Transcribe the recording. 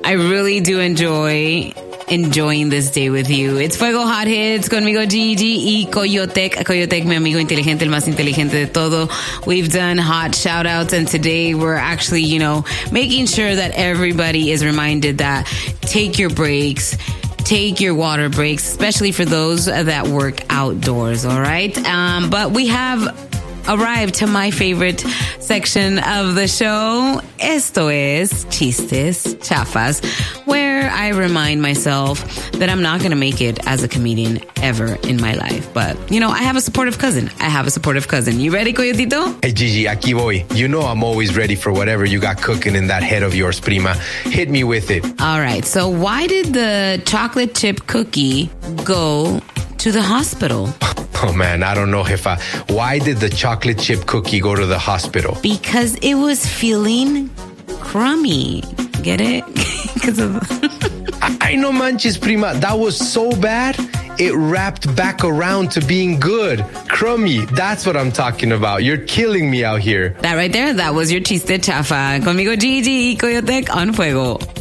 I really do enjoying this day with you. It's Fuego Hot Hits conmigo Gigi y Coyotec. Coyotec, mi amigo inteligente, el más inteligente de todo. We've done hot shout outs, and today we're actually, making sure that everybody is reminded that take your breaks. Take your water breaks, especially for those that work outdoors, all right? But we have arrived to my favorite section of the show. Esto es Chistes Chafas, where I remind myself that I'm not going to make it as a comedian ever in my life. But, I have a supportive cousin. You ready, Coyotito? Hey, Gigi, aquí voy. You know I'm always ready for whatever you got cooking in that head of yours, prima. Hit me with it. All right. So why did the chocolate chip cookie go to the hospital? Oh, man, I don't know, Jefa. Why did the chocolate chip cookie go to the hospital? Because it was feeling crummy. Get it? Because of... I know, manches, prima. That was so bad, it wrapped back around to being good. Crummy. That's what I'm talking about. You're killing me out here. That right there, that was your Chiste Chafa. Conmigo Gigi y Coyotec on Fuego.